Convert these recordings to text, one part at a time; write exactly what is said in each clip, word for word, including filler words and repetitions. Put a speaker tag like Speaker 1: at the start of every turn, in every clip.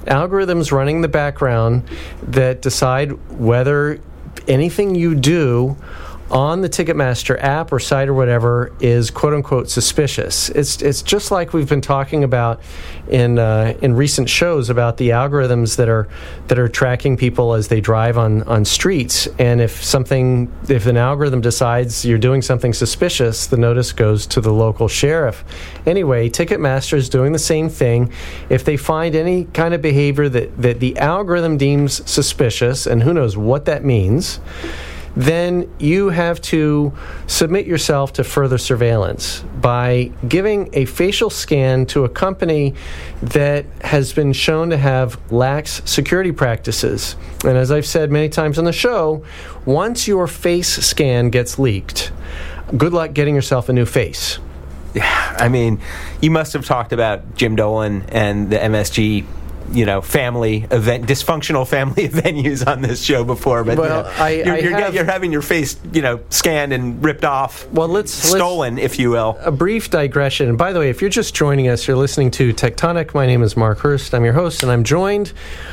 Speaker 1: algorithms running in the background that decide whether anything you do on the Ticketmaster app or site or whatever is quote-unquote suspicious. It's it's just like we've been talking about in uh, in recent shows about the algorithms that are that are tracking people as they drive on, on streets. And if something if an algorithm decides you're doing something suspicious, the notice goes to the local sheriff. Anyway, Ticketmaster is doing the same thing. If they find any kind of behavior that, that the algorithm deems suspicious, and who knows what that means, then you have to submit yourself to further surveillance by giving a facial scan to a company that has been shown to have lax security practices. And as I've said many times on the show, once your face scan gets leaked, good luck getting yourself a new face.
Speaker 2: Yeah, I mean, you must have talked about Jim Dolan and the M S G, you know, family event, dysfunctional family venues on this show before, but
Speaker 1: well,
Speaker 2: you know,
Speaker 1: I,
Speaker 2: you're,
Speaker 1: I
Speaker 2: you're,
Speaker 1: have,
Speaker 2: you're having your face, you know, scanned and ripped off.
Speaker 1: Well, let's
Speaker 2: stolen,
Speaker 1: let's,
Speaker 2: if you will.
Speaker 1: A brief digression. And by the way, if you're just joining us, you're listening to Tectonic. My name is Mark Hurst. I'm your host, and I'm joined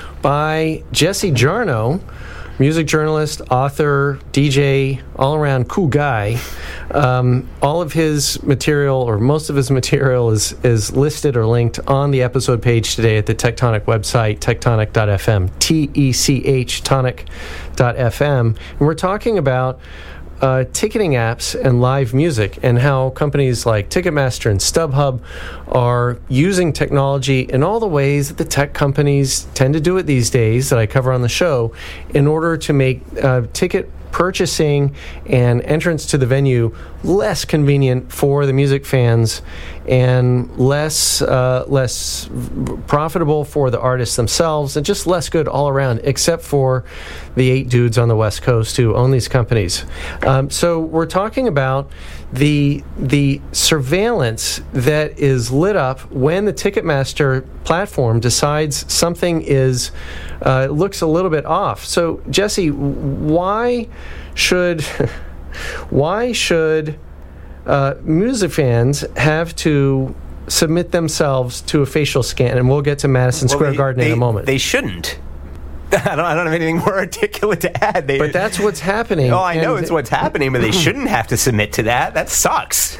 Speaker 1: by Jesse Jarnow, music journalist, author, D J, all-around cool guy. Um, all of his material, or most of his material, is is listed or linked on the episode page today at the Tectonic website, tectonic dot f m, T E C H, tonic dot f m. And we're talking about Uh, ticketing apps and live music, and how companies like Ticketmaster and StubHub are using technology in all the ways that the tech companies tend to do it these days that I cover on the show in order to make uh, ticket purchasing and entrance to the venue less convenient for the music fans and less uh, less profitable for the artists themselves, and just less good all around, except for the eight dudes on the West Coast who own these companies. Um, so we're talking about the the surveillance that is lit up when the Ticketmaster platform decides something is uh, looks a little bit off. So Jesse, why should why should uh, music fans have to submit themselves to a facial scan? And we'll get to Madison
Speaker 2: well,
Speaker 1: Square
Speaker 2: they,
Speaker 1: Garden
Speaker 2: they,
Speaker 1: in a moment.
Speaker 2: They shouldn't. I don't, I don't have anything more articulate to add. They,
Speaker 1: but that's what's happening.
Speaker 2: Oh, I know it's what's happening, but they shouldn't have to submit to that. That sucks.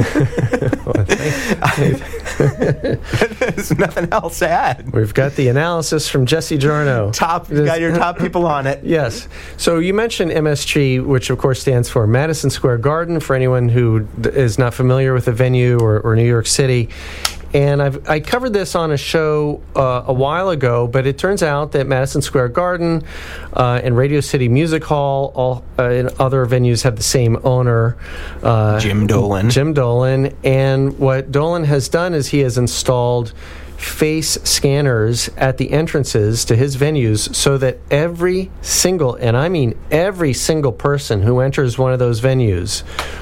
Speaker 2: There's nothing else to add.
Speaker 1: We've got the analysis from Jesse Jarnow.
Speaker 2: Top, you got your top people on it.
Speaker 1: Yes. So you mentioned M S G, which of course stands for Madison Square Garden, for anyone who is not familiar with the venue, or, or New York City. And I've, I covered this on a show uh, a while ago, but it turns out that Madison Square Garden uh, and Radio City Music Hall all, uh, and other venues have the same owner. Uh,
Speaker 2: Jim Dolan.
Speaker 1: Jim Dolan. And what Dolan has done is he has installed face scanners at the entrances to his venues so that every single, and I mean every single person who enters one of those venues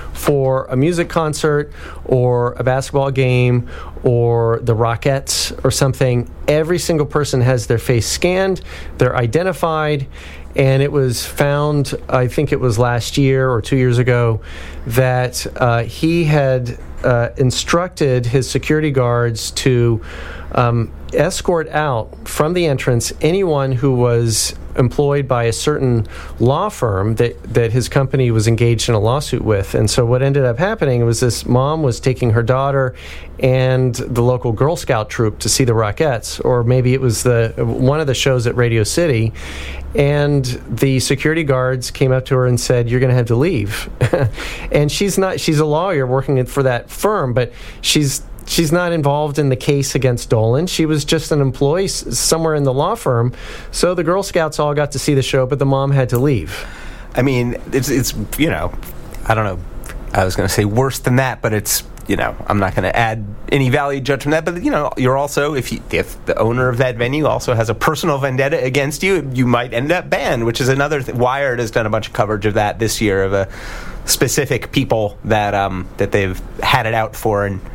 Speaker 1: for a music concert or a basketball game or the Rockettes or something, every single person has their face scanned, they're identified, and it was found, I think it was last year or two years ago, that uh, he had uh, instructed his security guards to um, escort out from the entrance anyone who was employed by a certain law firm that, that his company was engaged in a lawsuit with. And so what ended up happening was this mom was taking her daughter and the local Girl Scout troop to see the Rockettes, or maybe it was the one of the shows at Radio City, and the security guards came up to her and said, "You're going to have to leave." And she's not, she's a lawyer working for that firm, but she's She's not involved in the case against Dolan. She was just an employee s- somewhere in the law firm. So the Girl Scouts all got to see the show, but the mom had to leave.
Speaker 2: I mean, it's, it's you know, I don't know. I was going to say worse than that, but it's, you know, I'm not going to add any value judged from that. But, you know, you're also, if you, if the owner of that venue also has a personal vendetta against you, you might end up banned, which is another thing. Wired has done a bunch of coverage of that this year, of a specific people that um, that they've had it out for and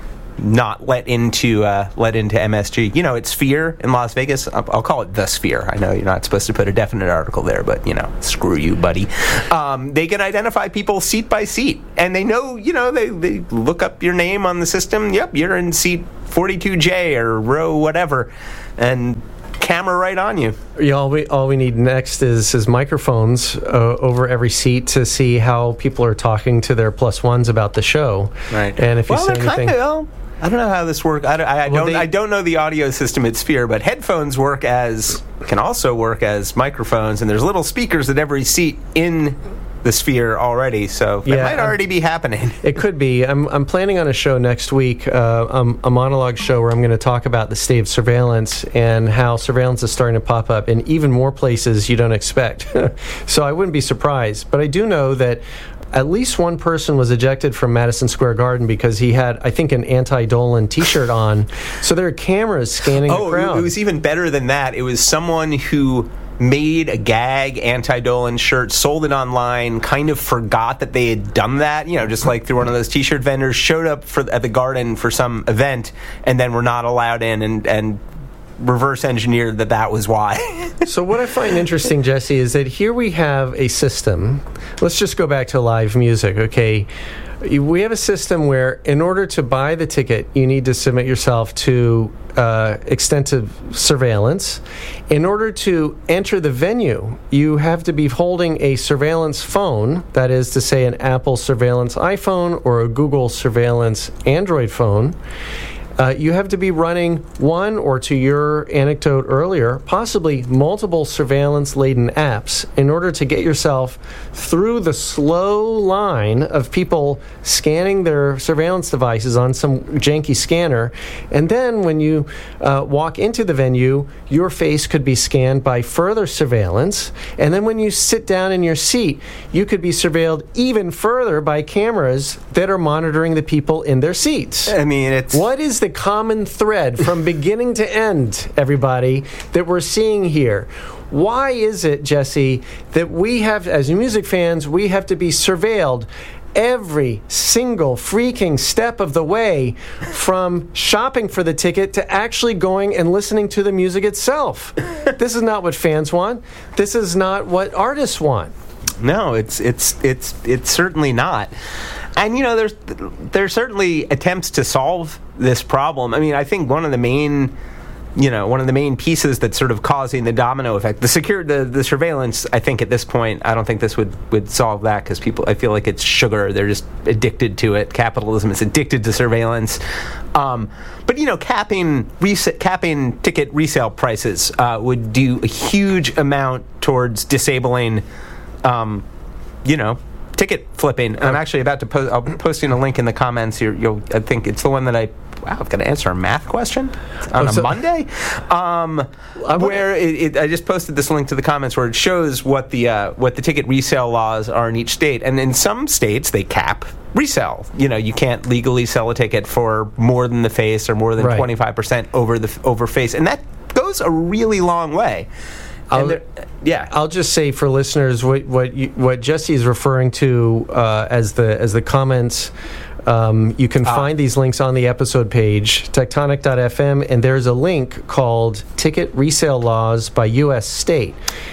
Speaker 2: not let into uh, let into M S G. You know, it's Sphere in Las Vegas. I'll, I'll call it the Sphere. I know you're not supposed to put a definite article there, but, you know, screw you, buddy. Um, they can identify people seat by seat, and they know, you know, they, they look up your name on the system. Yep, you're in seat forty-two J or row whatever, and camera right on you.
Speaker 1: Yeah, all we all we need next is is microphones uh, over every seat to see how people are talking to their plus ones about the show.
Speaker 2: Right.
Speaker 1: And if you
Speaker 2: well,
Speaker 1: say
Speaker 2: they're
Speaker 1: anything,
Speaker 2: kind of, well, I don't know how this works. I, don't- I, I
Speaker 1: Well,
Speaker 2: don't.
Speaker 1: they-
Speaker 2: I don't know the audio system at Sphere, but headphones work as can also work as microphones, and there's little speakers at every seat in the Sphere already. So that
Speaker 1: Yeah,
Speaker 2: might
Speaker 1: um,
Speaker 2: already be happening.
Speaker 1: it could be. I'm I'm planning on a show next week, uh, um, a monologue show where I'm going to talk about the state of surveillance and how surveillance is starting to pop up in even more places you don't expect. So I wouldn't be surprised, but I do know that at least one person was ejected from Madison Square Garden because he had, I think, an anti-Dolan T-shirt on. So there are cameras scanning
Speaker 2: Oh,
Speaker 1: the crowd.
Speaker 2: it was even better than that. It was someone who made a gag anti-Dolan shirt, sold it online, kind of forgot that they had done that, you know, just like through one of those T-shirt vendors, showed up for at the Garden for some event, and then were not allowed in, and, and reverse engineered that that was why.
Speaker 1: So what I find interesting, Jesse, is that here we have a system. Let's just go back to live music, okay? We have a system where in order to buy the ticket, you need to submit yourself to uh, extensive surveillance. In order to enter the venue, you have to be holding a surveillance phone, that is to say an Apple surveillance iPhone or a Google surveillance Android phone. Uh, you have to be running one, or to your anecdote earlier, possibly multiple surveillance-laden apps in order to get yourself through the slow line of people scanning their surveillance devices on some janky scanner. And then when you uh, walk into the venue, your face could be scanned by further surveillance. And then when you sit down in your seat, you could be surveilled even further by cameras that are monitoring the people in their seats.
Speaker 2: I mean, it's...
Speaker 1: What is the common thread from beginning to end, everybody, that we're seeing here? Why is it, Jesse, that we have, as music fans, we have to be surveilled every single freaking step of the way, from shopping for the ticket to actually going and listening to the music itself? This is not what fans want. This is not what artists want.
Speaker 2: No, it's it's it's it's certainly not. And you know, there's there's certainly attempts to solve this problem. I mean, I think one of the main, you know, one of the main pieces that's sort of causing the domino effect, the secure, the, the surveillance. I think at this point, I don't think this would, would solve that, because people, I feel like it's sugar. They're just addicted to it. Capitalism is addicted to surveillance. Um, but you know, capping res- capping ticket resale prices uh, would do a huge amount towards disabling, um, you know, ticket flipping. I'm actually about to post. I'm posting a link in the comments here. You'll, I think it's the one that I. Wow, I've got to answer a math question on
Speaker 1: Oh, so-
Speaker 2: a Monday. Um, where it, it, I just posted this link to the comments where it shows what the uh, what the ticket resale laws are in each state, and in some states they cap resale. You know, you can't legally sell a ticket for more than the face or more than
Speaker 1: Right.
Speaker 2: twenty-five percent over the over face, and that goes a really long way.
Speaker 1: I'll,
Speaker 2: And there- yeah,
Speaker 1: I'll just say for listeners what what you, what Jesse is referring to uh, as the as the comments. Um, you can
Speaker 2: Ah.
Speaker 1: find these links on the episode page, tectonic dot f m, and there's a link called Ticket Resale Laws by U S State.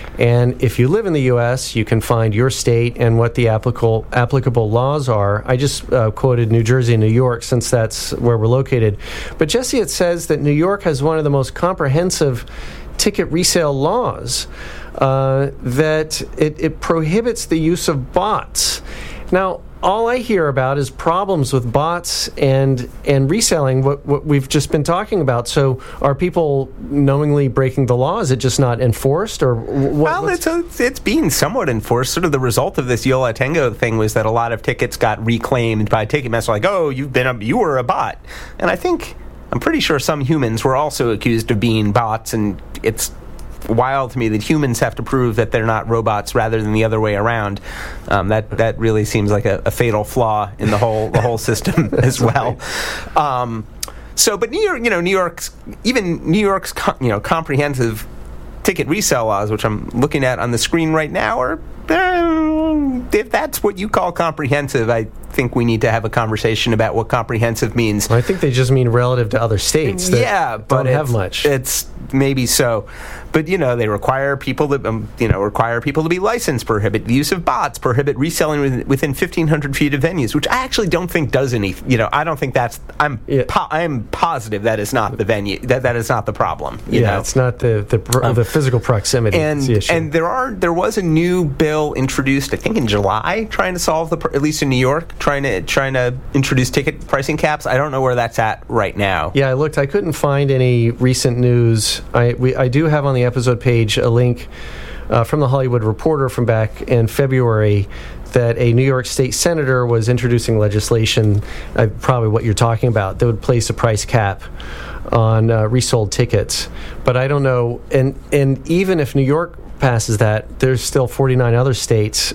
Speaker 1: And if you live in the U S, you can find your state and what the applicable applicable laws are. I just uh, quoted New Jersey and New York, since that's where we're located. But Jesse, it says that New York has one of the most comprehensive ticket resale laws, uh, that it, it prohibits the use of bots. Now, all I hear about is problems with bots and and reselling, what, what we've just been talking about. So are people knowingly breaking the law? Is it just not enforced? Or what,
Speaker 2: well, it's, a, it's being somewhat enforced. Sort of the result of this Yo La Tengo thing was that a lot of tickets got reclaimed by Ticketmaster, like, oh, you've been a, you were a bot. And I think, I'm pretty sure some humans were also accused of being bots, and it's wild to me that humans have to prove that they're not robots rather than the other way around. Um, that that really seems like a, a fatal flaw in the whole the whole system as well. Um, so, but New York, you know, New York's even New York's co- you know comprehensive ticket resale laws, which I'm looking at on the screen right now, are uh, if that's what you call comprehensive, I think we need to have a conversation about what comprehensive means.
Speaker 1: I think they just mean relative to other states that
Speaker 2: yeah, but
Speaker 1: don't have
Speaker 2: it's,
Speaker 1: much.
Speaker 2: It's maybe so. But, you know, they require people to, um, you know, require people to be licensed, prohibit the use of bots, prohibit reselling within, within fifteen hundred feet of venues, which I actually don't think does any, you know, I don't think that's, I'm
Speaker 1: yeah.
Speaker 2: po- I'm positive that is not the venue, that, that is not the problem. You
Speaker 1: yeah,
Speaker 2: know?
Speaker 1: it's not the the, pr-
Speaker 2: Um,
Speaker 1: the physical proximity.
Speaker 2: And
Speaker 1: that's the issue.
Speaker 2: and there are there was a new bill introduced, I think in July, trying to solve the, pr- at least in New York, trying to trying to introduce ticket pricing caps. I don't know where that's at right now.
Speaker 1: Yeah, I looked. I couldn't find any recent news. I we I do have on the episode page a link uh, from the Hollywood Reporter from back in February that a New York State senator was introducing legislation, uh, probably what you're talking about, that would place a price cap on uh, resold tickets. But I don't know. And and even if New York passes that, there's still forty-nine other states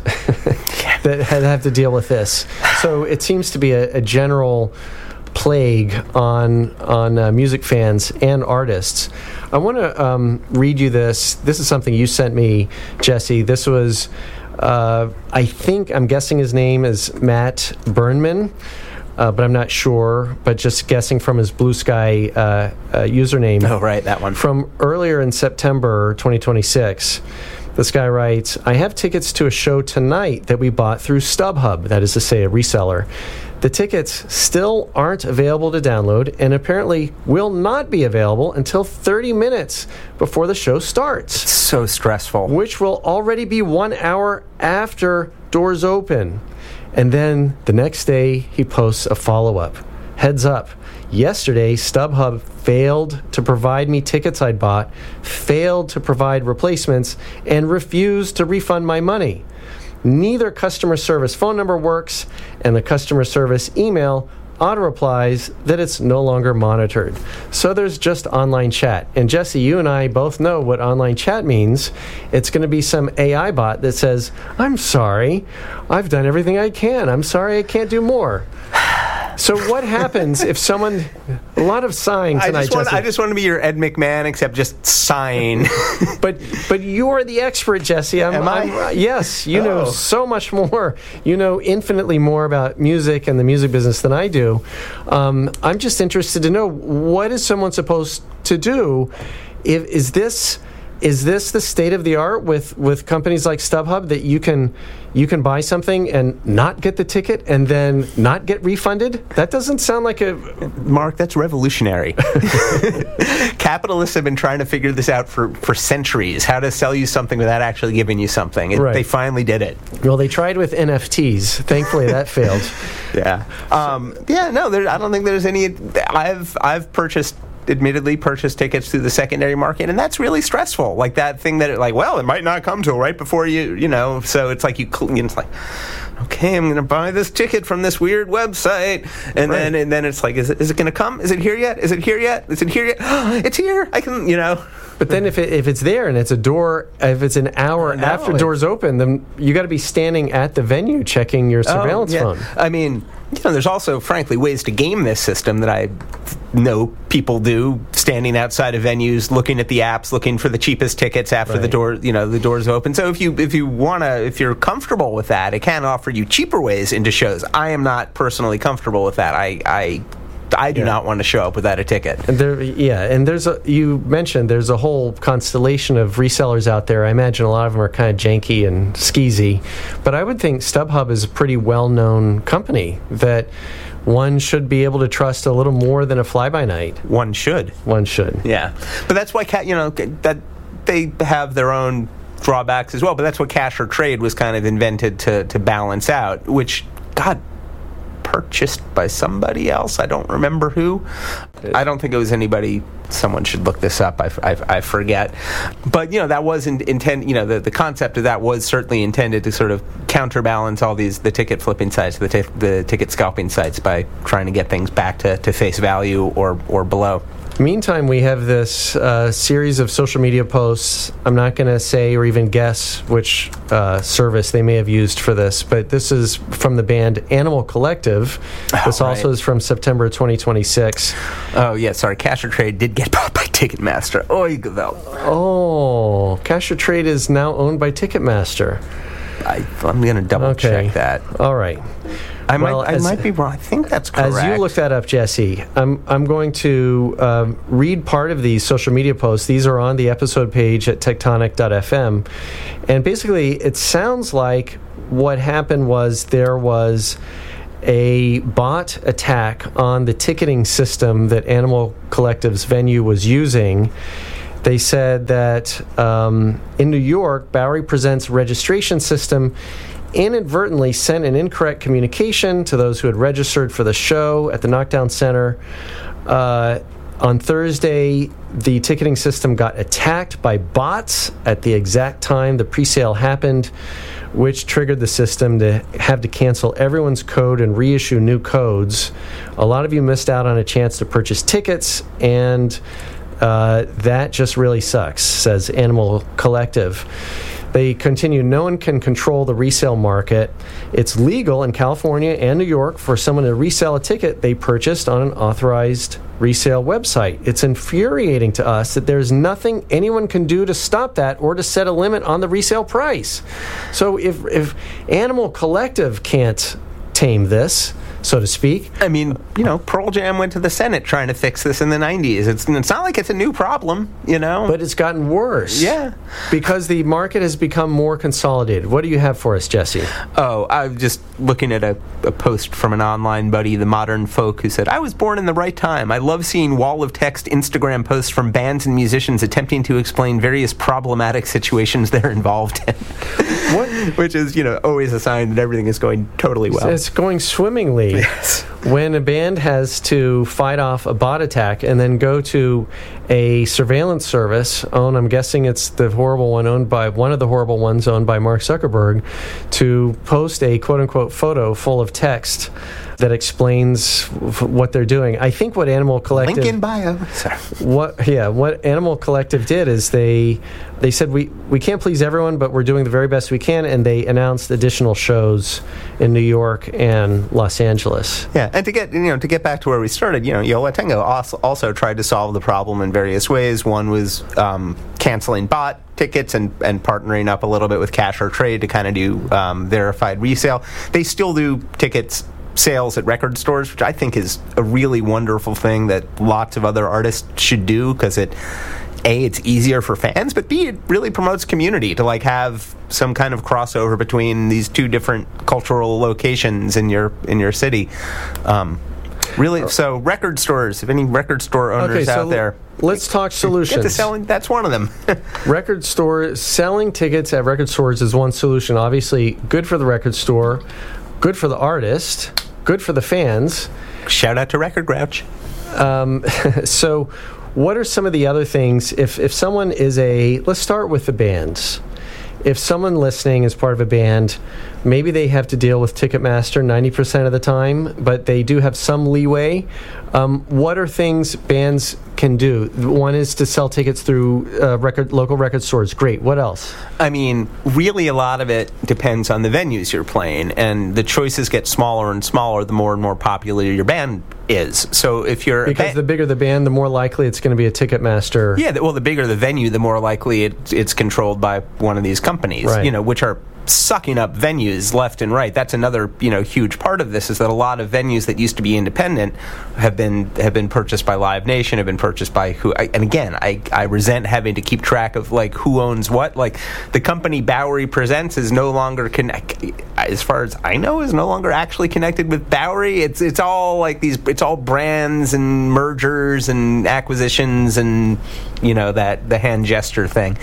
Speaker 1: that have to deal with this. So it seems to be a, a general plague on on uh, music fans and artists. I want to um, read you this. This is something you sent me, Jesse. This was, uh, I think, I'm guessing his name is Matt Burnman, uh, but I'm not sure. But just guessing from his Blue Sky uh, uh, username.
Speaker 2: Oh, right, that one.
Speaker 1: From earlier in September twenty twenty-six. This guy writes, I have tickets to a show tonight that we bought through StubHub, that is to say a reseller. The tickets still aren't available to download and apparently will not be available until thirty minutes before the show starts.
Speaker 2: It's so stressful.
Speaker 1: Which will already be one hour after doors open. And then the next day, he posts a follow-up. Heads up. Yesterday, StubHub failed to provide me tickets I'd bought, failed to provide replacements, and refused to refund my money. Neither customer service phone number works, and the customer service email auto-replies that it's no longer monitored. So there's just online chat. And Jesse, you and I both know what online chat means. It's going to be some A I bot that says, I'm sorry, I've done everything I can. I'm sorry I can't do more. So what happens if someone... A lot of sighing tonight,
Speaker 2: I just, want,
Speaker 1: Jesse.
Speaker 2: I just want to be your Ed McMahon, except just sighing.
Speaker 1: But but you are the expert, Jesse. I'm,
Speaker 2: Am I?
Speaker 1: I'm, uh, yes, you know
Speaker 2: Oh.
Speaker 1: so much more. You know infinitely more about music and the music business than I do. Um, I'm just interested to know, what is someone supposed to do? If, is this... Is this the state of the art with, with companies like StubHub, that you can you can buy something and not get the ticket and then not get refunded? That doesn't sound like a...
Speaker 2: Mark, that's revolutionary. Capitalists have been trying to figure this out for, for centuries, how to sell you something without actually giving you something. It,
Speaker 1: Right.
Speaker 2: They finally did it.
Speaker 1: Well, they tried with N F Ts. Thankfully, that failed.
Speaker 2: Yeah. Um, yeah, no, there, I don't think there's any... I've I've purchased... admittedly purchased tickets through the secondary market, and that's really stressful. Like that thing that, it, like, well, it might not come till right before you, you know. So it's like you, it's like, okay, I'm going to buy this ticket from this weird website, and
Speaker 1: Right.
Speaker 2: then and then it's like, is it is it going to come? Is it here yet? Is it here yet? Is it here yet? It's here. I can, you know.
Speaker 1: But then if it, if it's there and it's a door, if it's an hour
Speaker 2: No,
Speaker 1: after
Speaker 2: it-
Speaker 1: doors open, then you got to be standing at the venue checking your surveillance
Speaker 2: Oh, yeah.
Speaker 1: phone.
Speaker 2: I mean, you know, there's also, frankly, ways to game this system that I know people do, standing outside of venues, looking at the apps, looking for the cheapest tickets after the
Speaker 1: Right.
Speaker 2: door, you know, the doors open. So if you if you wanna, if you're comfortable with that, it can offer you cheaper ways into shows. I am not personally comfortable with that. I I, I do
Speaker 1: Yeah.
Speaker 2: not want to show up without a ticket.
Speaker 1: And there, yeah, and there's a, you mentioned there's a whole constellation of resellers out there. I imagine a lot of them are kind of janky and skeezy, but I would think StubHub is a pretty well-known company that one should be able to trust a little more than a fly-by-night.
Speaker 2: One should.
Speaker 1: One should.
Speaker 2: Yeah, but that's why ca- you know that they have their own drawbacks as well. But that's what Cash or Trade was kind of invented to to balance out. Which, God, purchased by somebody else. I don't remember who. I don't think it was anybody. Someone should look this up. I, I, I forget. But, you know, that was in, intend. You know, the, the concept of that was certainly intended to sort of counterbalance all these the ticket flipping sites, the t- the ticket scalping sites, by trying to get things back to, to face value or or below.
Speaker 1: Meantime, we have this uh, series of social media posts. I'm not going to say or even guess which uh, service they may have used for this, but this is from the band Animal Collective.
Speaker 2: Oh,
Speaker 1: this
Speaker 2: right.
Speaker 1: also is from September twenty twenty-six.
Speaker 2: Oh, yeah, sorry. Cash or Trade did get bought by Ticketmaster. Oh, Gewalt.
Speaker 1: Oh, Cash or Trade is now owned by Ticketmaster.
Speaker 2: I, I'm going to double
Speaker 1: Okay.
Speaker 2: check that.
Speaker 1: All right.
Speaker 2: I
Speaker 1: Well,
Speaker 2: might I
Speaker 1: as-
Speaker 2: might be wrong. I think that's correct.
Speaker 1: As you look that up, Jesse, I'm I'm going to um, read part of these social media posts. These are on the episode page at tectonic dot f m, and basically, it sounds like what happened was there was a bot attack on the ticketing system that Animal Collective's venue was using. They said that um, in New York, Bowery Presents registration system inadvertently sent an incorrect communication to those who had registered for the show at the Knockdown Center. Uh, on Thursday, the ticketing system got attacked by bots at the exact time the presale happened, which triggered the system to have to cancel everyone's code and reissue new codes. A lot of you missed out on a chance to purchase tickets, and uh, that just really sucks, says Animal Collective. They continue, no one can control the resale market. It's legal in California and New York for someone to resell a ticket they purchased on an authorized resale website. It's infuriating to us that there's nothing anyone can do to stop that or to set a limit on the resale price. So if, if Animal Collective can't tame this, so to speak.
Speaker 2: I mean, you know, Pearl Jam went to the Senate trying to fix this in the nineties. It's it's not like it's a new problem, you know.
Speaker 1: But it's gotten worse.
Speaker 2: Yeah.
Speaker 1: Because the market has become more consolidated. What do you have for us, Jesse?
Speaker 2: Oh, I was just looking at a, a post from an online buddy, The Modern Folk, who said, I was born in the right time. I love seeing wall of text Instagram posts from bands and musicians attempting to explain various problematic situations they're involved in.
Speaker 1: What?
Speaker 2: Which is, you know, always a sign that everything is going totally well.
Speaker 1: It's going swimmingly.
Speaker 2: Yes.
Speaker 1: When a band has to fight off a bot attack and then go to a surveillance service owned, I'm guessing it's the horrible one owned by, one of the horrible ones owned by Mark Zuckerberg, to post a quote-unquote photo full of text that explains f- what they're doing. I think what Animal Collective...
Speaker 2: Link in bio. Sorry.
Speaker 1: What yeah, what Animal Collective did is they they said we, we can't please everyone, but we're doing the very best we can, and they announced additional shows in New York and Los Angeles.
Speaker 2: Yeah, and to get you know to get back to where we started, you know, Yo La Tengo also, also tried to solve the problem in various ways. One was um, canceling bot tickets and, and partnering up a little bit with Cash or Trade to kind of do um, verified resale. They still do tickets sales at record stores, which I think is a really wonderful thing that lots of other artists should do, because it A, it's easier for fans, but B, it really promotes community to like have some kind of crossover between these two different cultural locations in your in your city. Um, really, so record stores, if any record store owners
Speaker 1: Okay, so
Speaker 2: out there,
Speaker 1: let's talk solutions.
Speaker 2: get to selling, that's one of them.
Speaker 1: Record store, selling tickets at record stores is one solution. Obviously, good for the record store, good for the artist, good for the fans.
Speaker 2: Shout out to Record Grouch.
Speaker 1: Um, so what are some of the other things? If if someone is a, let's start with the bands. If someone listening is part of a band, maybe they have to deal with Ticketmaster ninety percent of the time, but they do have some leeway. Um, what are things bands can do? One is to sell tickets through uh, record local record stores. Great. What else?
Speaker 2: I mean, really a lot of it depends on the venues you're playing, and the choices get smaller and smaller the more and more popular your band is. So if you're...
Speaker 1: Because
Speaker 2: ba-
Speaker 1: the bigger the band, the more likely it's going to be a Ticketmaster.
Speaker 2: Yeah, the, well, the bigger the venue, the more likely it, it's controlled by one of these companies,
Speaker 1: Right.
Speaker 2: you know, which are sucking up venues left and right. That's another, you know, huge part of this, is that a lot of venues that used to be independent have been have been purchased by Live Nation, have been purchased by who. I, and again, I, I resent having to keep track of like who owns what. Like the company Bowery Presents is no longer connect, as far as I know, is no longer actually connected with Bowery. It's it's all like these. It's all brands and mergers and acquisitions and, you know, that the hand gesture thing.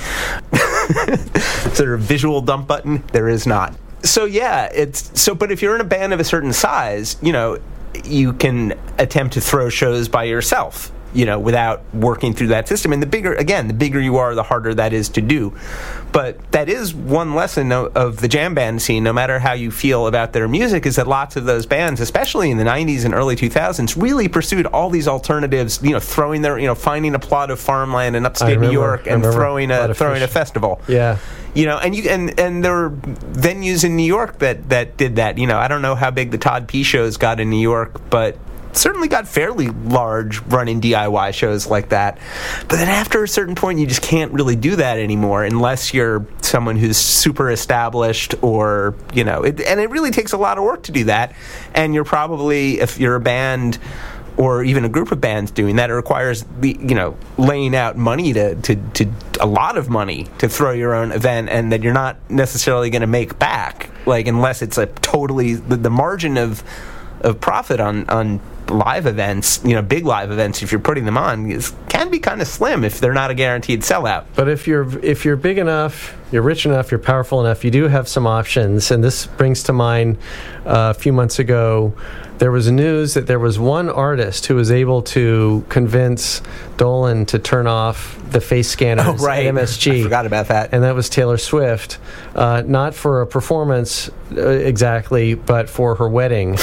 Speaker 2: Is there a visual dump button? There is not. So yeah, it's so. But if you're in a band of a certain size, you know, you can attempt to throw shows by yourself, you know, without working through that system. And the bigger, again, the bigger you are, the harder that is to do. But that is one lesson of, of the jam band scene, no matter how you feel about their music, is that lots of those bands, especially in the nineties and early two thousands, really pursued all these alternatives, you know, throwing their, you know, finding a plot of farmland in upstate
Speaker 1: remember,
Speaker 2: New York and throwing a, throwing a festival.
Speaker 1: Yeah.
Speaker 2: You know, and you and, and there were venues in New York that, that did that. You know, I don't know how big the Todd P shows got in New York, but certainly got fairly large running D I Y shows like that. But then after a certain point, you just can't really do that anymore unless you're someone who's super established or, you know, it, and it really takes a lot of work to do that. And you're probably, if you're a band or even a group of bands doing that, it requires the, you know, laying out money to, to, to a lot of money to throw your own event, and that you're not necessarily going to make back, like, unless it's a totally, the, the margin of of profit on, on live events, you know, big live events, if you're putting them on, is, can be kind of slim if they're not a guaranteed sellout.
Speaker 1: But if you're if you're big enough, you're rich enough, you're powerful enough, you do have some options. And this brings to mind uh, a few months ago, there was news that there was one artist who was able to convince Dolan to turn off the face scanners
Speaker 2: oh, right.
Speaker 1: at M S G.
Speaker 2: I forgot about that.
Speaker 1: And that was Taylor Swift, uh, not for a performance uh, exactly, but for her wedding.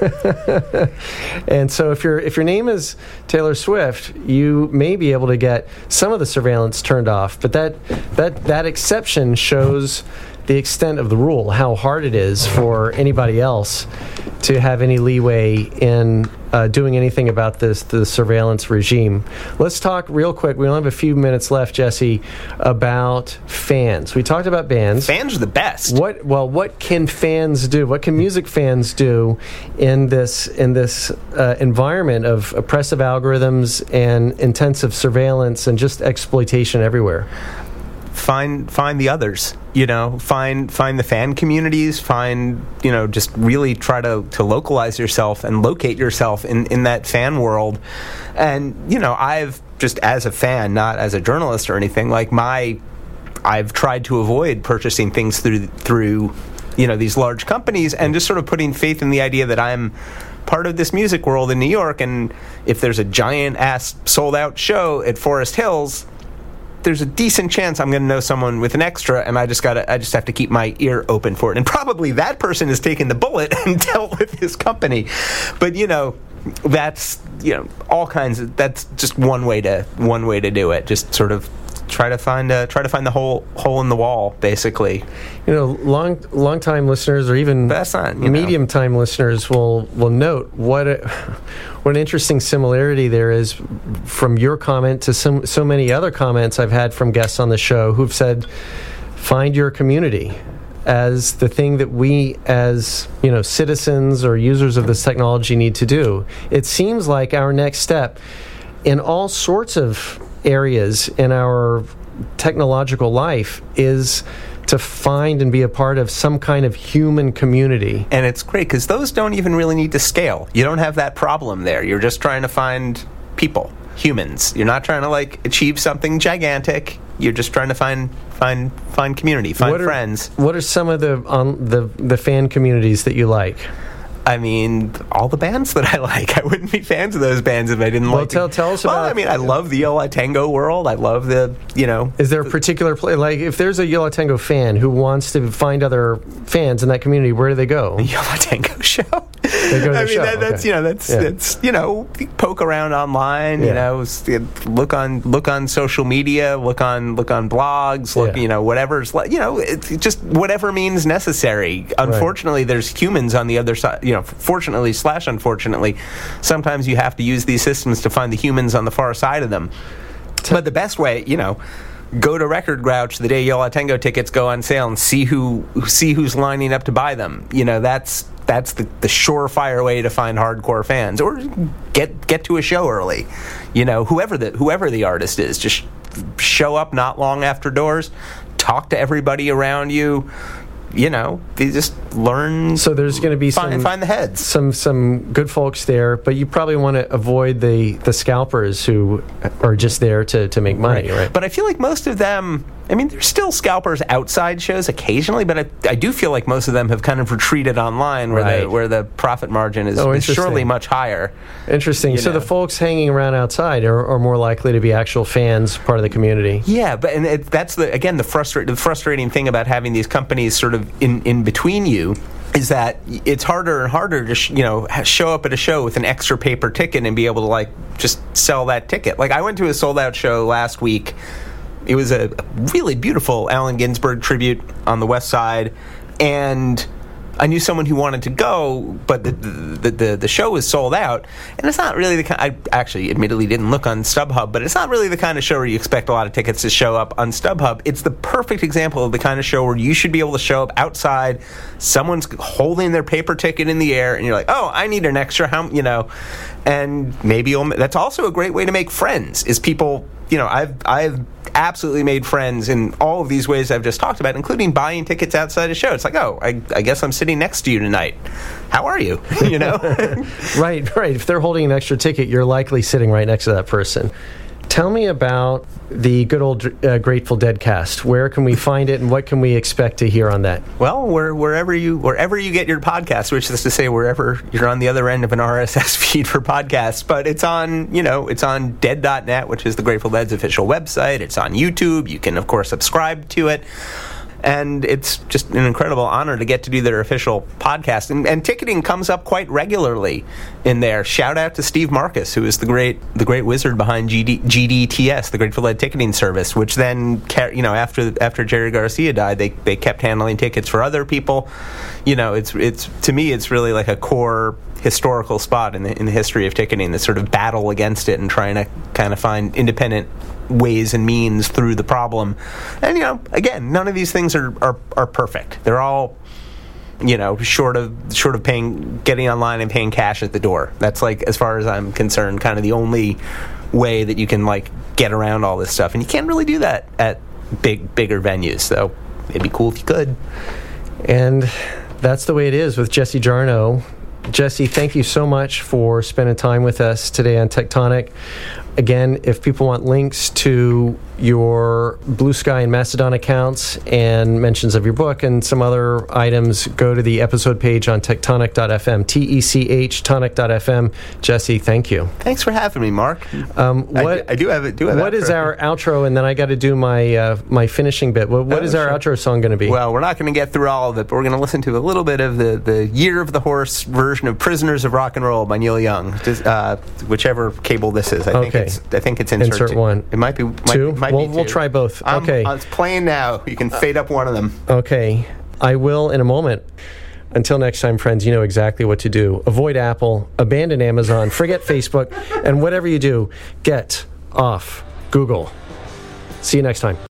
Speaker 1: And so if your if your name is Taylor Swift, you may be able to get some of the surveillance turned off. But that that that exception shows the extent of the rule, how hard it is for anybody else to have any leeway in uh, doing anything about this the surveillance regime. Let's talk real quick. We only have a few minutes left, Jesse, about fans. We talked about bands.
Speaker 2: Fans are the best.
Speaker 1: What well, what can fans do? What can music fans do in this in this uh, environment of oppressive algorithms and intensive surveillance and just exploitation everywhere?
Speaker 2: Find find the others, you know, find find the fan communities, find, you know, just really try to, to localize yourself and locate yourself in, in that fan world. And, you know, I've just as a fan, not as a journalist or anything, like my, I've tried to avoid purchasing things through, through, you know, these large companies, and just sort of putting faith in the idea that I'm part of this music world in New York. And if there's a giant ass sold out show at Forest Hills, there's a decent chance I'm going to know someone with an extra, and I just got to I just have to keep my ear open for it. And probably that person has taken the bullet and dealt with his company. But, you know, that's, you know, all kinds of, that's just one way to one way to do it. Just sort of try to find a, try to find the hole hole in the wall, basically.
Speaker 1: You know, long long time listeners, or even
Speaker 2: that's not,
Speaker 1: medium time listeners, will will note what a, what an interesting similarity there is from your comment to some so many other comments I've had from guests on the show who've said, find your community as the thing that we as, you know, citizens or users of this technology need to do. It seems like our next step in all sorts of areas in our technological life is to find and be a part of some kind of human community.
Speaker 2: And it's great because those don't even really need to scale. You don't have that problem there. You're just trying to find people, humans. You're not trying to, like, achieve something gigantic. You're just trying to find find find community, find
Speaker 1: what are,
Speaker 2: friends.
Speaker 1: What are some of the um, the the fan communities that you like?
Speaker 2: I mean, all the bands that I like. I wouldn't be fans of those bands if I didn't
Speaker 1: well,
Speaker 2: like
Speaker 1: tell,
Speaker 2: them.
Speaker 1: tell us
Speaker 2: well,
Speaker 1: about...
Speaker 2: I mean, I love the Yo La Tengo world. I love the, you know...
Speaker 1: Is there a particular place... Like, if there's a Yo La Tengo fan who wants to find other fans in that community, where do they go?
Speaker 2: The Yo La Tengo show.
Speaker 1: They go to the
Speaker 2: I mean,
Speaker 1: show.
Speaker 2: that, that's,
Speaker 1: okay.
Speaker 2: you know, that's,
Speaker 1: yeah.
Speaker 2: that's, you know, poke around online,
Speaker 1: yeah.
Speaker 2: you know, look on look on social media, look on look on blogs, look,
Speaker 1: yeah.
Speaker 2: you know, whatever's, you know, it's just whatever means necessary. Unfortunately, right. There's humans on the other side, you know, fortunately slash unfortunately, sometimes you have to use these systems to find the humans on the far side of them. But the best way, you know, go to Record Grouch the day Yo La Tengo tickets go on sale and see who see who's lining up to buy them. You know, that's that's the, the surefire way to find hardcore fans. Or get get to a show early. You know, whoever the whoever the artist is, just show up not long after doors, talk to everybody around you. You know, they just learn.
Speaker 1: So there's going to be
Speaker 2: find,
Speaker 1: some
Speaker 2: find the heads,
Speaker 1: some some good folks there, but you probably want to avoid the, the scalpers who are just there to, to make money, right. right?
Speaker 2: But I feel like most of them. I mean, there's still scalpers outside shows occasionally, but I, I do feel like most of them have kind of retreated online, where
Speaker 1: right.
Speaker 2: the where the profit margin is,
Speaker 1: oh,
Speaker 2: is surely much higher.
Speaker 1: Interesting. So know. The folks hanging around outside are, are more likely to be actual fans, part of the community.
Speaker 2: Yeah, but and it, that's the again the frustra- the frustrating thing about having these companies sort of in, in between you. Is that it's harder and harder to sh- you know show up at a show with an extra paper ticket and be able to like just sell that ticket. Like I went to a sold out show last week. It was a really beautiful Allen Ginsberg tribute on the West Side, and I knew someone who wanted to go, but the the, the, the show was sold out, and it's not really the kind. I actually, admittedly, didn't look on StubHub, but it's not really the kind of show where you expect a lot of tickets to show up on StubHub. It's the perfect example of the kind of show where you should be able to show up outside, someone's holding their paper ticket in the air, and you're like, oh, I need an extra, how, you know, and maybe you'll, that's also a great way to make friends, is people, you know, I've I've absolutely made friends in all of these ways I've just talked about, including buying tickets outside a show. It's like, oh, I, I guess I'm sitting next to you tonight. How are you? You know?
Speaker 1: Right, right. If they're holding an extra ticket, you're likely sitting right next to that person. Tell me about the good old uh, Grateful Dead cast. Where can we find it, and what can we expect to hear on that?
Speaker 2: Well, where, wherever you wherever you get your podcast, which is to say wherever you're on the other end of an R S S feed for podcasts. But it's on, you know, it's on dead dot net, which is the Grateful Dead's official website. It's on YouTube. You can, of course, subscribe to it. And it's just an incredible honor to get to do their official podcast. And, and ticketing comes up quite regularly in there. Shout out to Steve Marcus, who is the great the great wizard behind G D, G D T S, the Grateful Dead ticketing service, which then, you know, after after Jerry Garcia died, they they kept handling tickets for other people. You know, it's it's to me, it's really like a core historical spot in the in the history of ticketing, this sort of battle against it and trying to kind of find independent ways and means through the problem. And, you know, again, none of these things are, are, are perfect. They're all, you know, short of short of paying, getting online and paying cash at the door. That's, like, as far as I'm concerned, kind of the only way that you can, like, get around all this stuff. And you can't really do that at big bigger venues. So it'd be cool if you could.
Speaker 1: And that's the way it is with Jesse Jarnow. Jesse, thank you so much for spending time with us today on Tectonic. Again, if people want links to your Blue Sky and Mastodon accounts and mentions of your book and some other items, go to the episode page on tectonic dot f m, T E C H, tonic dot f m. Jesse, thank you.
Speaker 2: Thanks for having me, Mark.
Speaker 1: Um, what,
Speaker 2: I, I do have it. Do have
Speaker 1: what is our outro? And then I got to do my uh, my finishing bit. What, what oh, is our sure. outro song going to be?
Speaker 2: Well, we're not going to get through all of it, but we're going to listen to a little bit of the, the Year of the Horse version of Prisoners of Rock and Roll by Neil Young, uh, whichever cable this is. I
Speaker 1: okay.
Speaker 2: think it's I think it's insert,
Speaker 1: insert
Speaker 2: two.
Speaker 1: one.
Speaker 2: It might be might,
Speaker 1: two.
Speaker 2: Might
Speaker 1: we'll,
Speaker 2: be two.
Speaker 1: We'll try both.
Speaker 2: I'm,
Speaker 1: okay,
Speaker 2: it's playing now. You can fade up one of them.
Speaker 1: Okay, I will in a moment. Until next time, friends, you know exactly what to do. Avoid Apple, abandon Amazon, forget Facebook, and whatever you do, get off Google. See you next time.